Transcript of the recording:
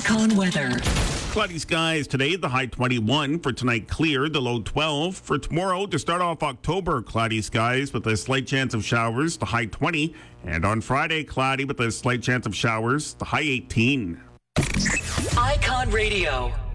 Icon weather. Cloudy skies today, the high 21. For tonight, clear, the low 12. For tomorrow, to start off October, cloudy skies with a slight chance of showers, the high 20. And on Friday, cloudy with a slight chance of showers, the high 18. Icon Radio.